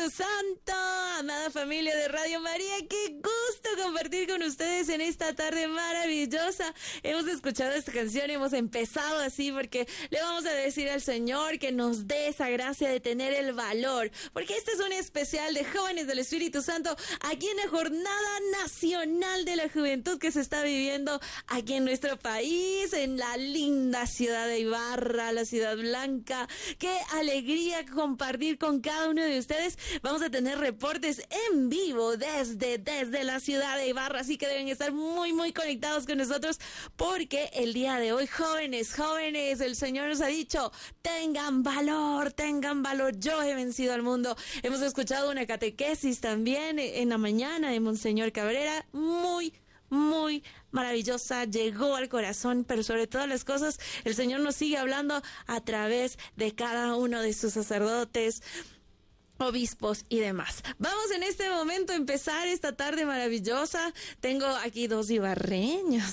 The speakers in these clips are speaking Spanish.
Santo, amada familia de Radio María, qué gusto compartir con ustedes en esta tarde maravillosa. Hemos escuchado esta canción, hemos empezado así porque le vamos a decir al Señor que nos dé esa gracia de tener el valor, porque este es un especial de Jóvenes del Espíritu Santo aquí en la Jornada Nacional de la Juventud que se está viviendo aquí en nuestro país, en la linda ciudad de Ibarra, la ciudad blanca. Qué alegría compartir con cada uno de ustedes. Vamos a tener reportes en vivo desde la ciudad de Ibarra, así que deben estar muy conectados con nosotros, porque el día de hoy, jóvenes, el Señor nos ha dicho, tengan valor, yo he vencido al mundo. Hemos escuchado una catequesis también en la mañana de Monseñor Cabrera, muy maravillosa, llegó al corazón, pero sobre todas las cosas, el Señor nos sigue hablando a través de cada uno de sus sacerdotes, obispos y demás. Vamos en este momento a empezar esta tarde maravillosa. Tengo aquí dos ibarreños.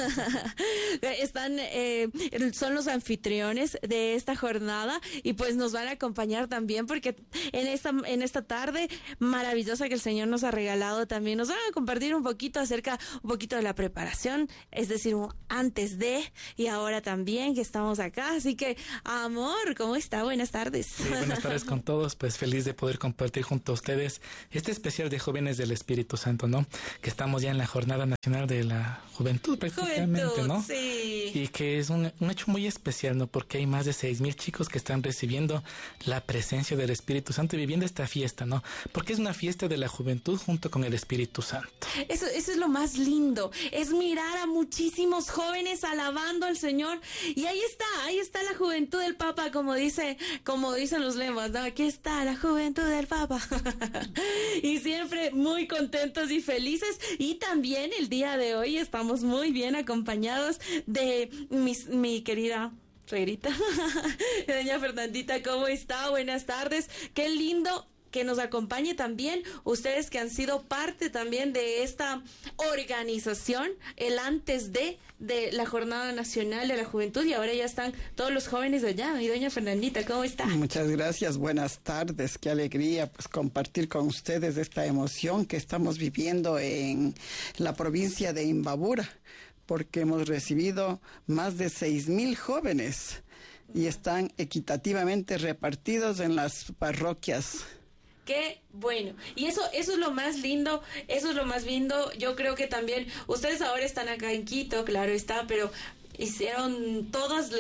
Son los anfitriones de esta jornada y pues nos van a acompañar también porque en esta tarde maravillosa que el Señor nos ha regalado también nos van a compartir un poquito de la preparación, es decir, antes de y ahora también que estamos acá. Así que, amor, ¿cómo está? Buenas tardes. Sí, buenas tardes con todos, pues feliz de poder compartir junto a ustedes este especial de Jóvenes del Espíritu Santo, ¿no? Que estamos ya en la Jornada Nacional de la Juventud, prácticamente, ¿no? Sí. Y que es un hecho muy especial, ¿no? Porque hay más de 6,000 chicos que están recibiendo la presencia del Espíritu Santo y viviendo esta fiesta, ¿no? Porque es una fiesta de la juventud junto con el Espíritu Santo. Eso es lo más lindo, es mirar a muchísimos jóvenes alabando al Señor, y ahí está la juventud del Papa, como dicen los lemas, ¿no? Aquí está la juventud del Papa. Y siempre muy contentos y felices, y también el día de hoy estamos muy bien acompañados de mi querida suegrita, doña Fernandita. ¿Cómo está? Buenas tardes, qué lindo que nos acompañe también ustedes que han sido parte también de esta organización, el antes de la Jornada Nacional de la Juventud, y ahora ya están todos los jóvenes de allá. Y doña Fernandita, ¿cómo está? Muchas gracias, buenas tardes, qué alegría pues compartir con ustedes esta emoción que estamos viviendo en la provincia de Imbabura, porque hemos recibido más de 6,000 jóvenes y están equitativamente repartidos en las parroquias. Qué bueno. Y eso es lo más lindo, Yo creo que también ustedes ahora están acá en Quito, claro está, pero hicieron todas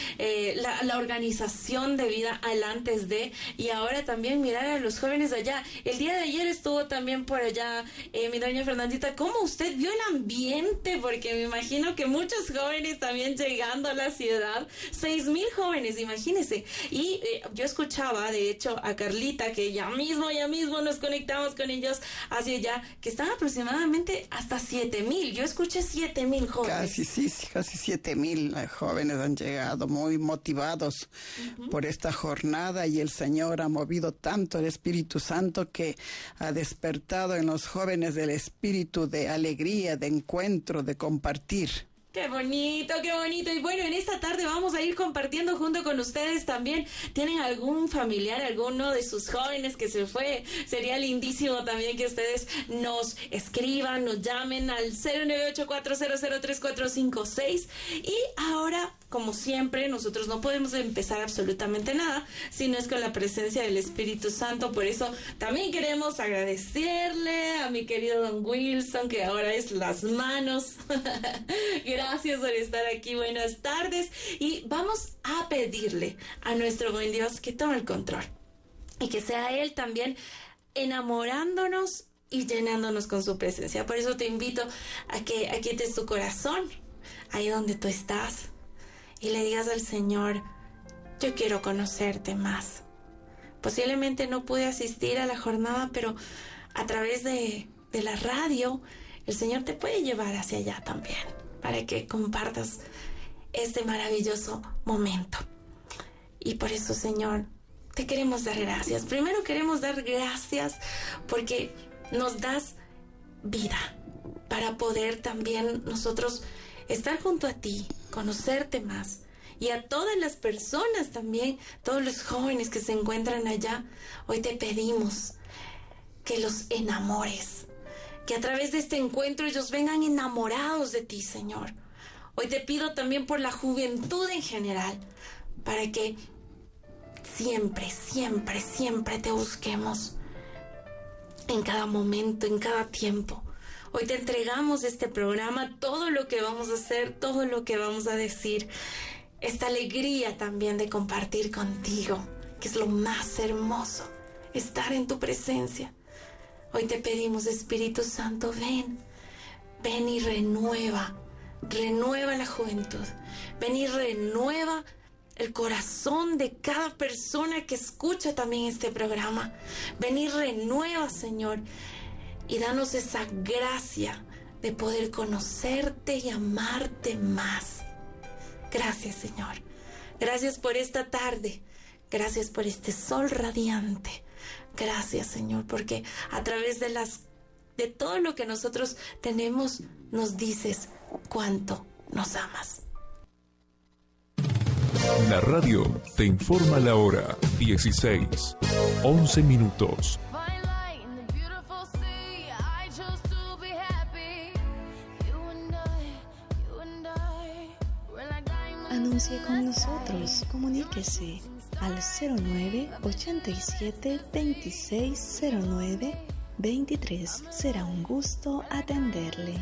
la organización de vida al antes de, y ahora también mirar a los jóvenes de allá. El día de ayer estuvo también por allá mi doña Fernandita. ¿Cómo usted vio el ambiente? Porque me imagino que muchos jóvenes también llegando a la ciudad, 6,000 jóvenes, imagínese. Y yo escuchaba, de hecho, a Carlita, que ya mismo nos conectamos con ellos hacia allá, que están aproximadamente hasta 7,000. Yo escuché 7,000 jóvenes. Casi 7,000 jóvenes han llegado muy motivados por esta jornada, y el Señor ha movido tanto el Espíritu Santo que ha despertado en los jóvenes el espíritu de alegría, de encuentro, de compartir. Qué bonito. Y bueno, en esta tarde vamos a ir compartiendo junto con ustedes también. ¿Tienen algún familiar, alguno de sus jóvenes que se fue? Sería lindísimo también que ustedes nos escriban, nos llamen al 098-400-3456. Y ahora, como siempre, nosotros no podemos empezar absolutamente nada si no es con la presencia del Espíritu Santo. Por eso también queremos agradecerle a mi querido Don Wilson, que ahora es las manos. Gracias por estar aquí, buenas tardes. Y vamos a pedirle a nuestro buen Dios que tome el control y que sea Él también enamorándonos y llenándonos con su presencia. Por eso te invito a que aquietes tu corazón ahí donde tú estás y le digas al Señor: yo quiero conocerte más. Posiblemente no pude asistir a la jornada, pero a través de la radio el Señor te puede llevar hacia allá también, para que compartas este maravilloso momento. Y por eso, Señor, te queremos dar gracias. Primero queremos dar gracias porque nos das vida para poder también nosotros estar junto a ti, conocerte más. Y a todas las personas también, todos los jóvenes que se encuentran allá, hoy te pedimos que los enamores. Que a través de este encuentro ellos vengan enamorados de ti, Señor. Hoy te pido también por la juventud en general, para que siempre, siempre, siempre te busquemos. En cada momento, en cada tiempo. Hoy te entregamos este programa, todo lo que vamos a hacer, todo lo que vamos a decir. Esta alegría también de compartir contigo, que es lo más hermoso, estar en tu presencia. Hoy te pedimos, Espíritu Santo, ven y renueva la juventud. Ven y renueva el corazón de cada persona que escucha también este programa. Ven y renueva, Señor, y danos esa gracia de poder conocerte y amarte más. Gracias, Señor. Gracias por esta tarde. Gracias por este sol radiante. Gracias, Señor, porque a través de todo lo que nosotros tenemos, nos dices cuánto nos amas. La radio te informa la hora 16:11 minutos. Anuncie con nosotros. Comuníquese al 09-87-2609-23. Será un gusto atenderle.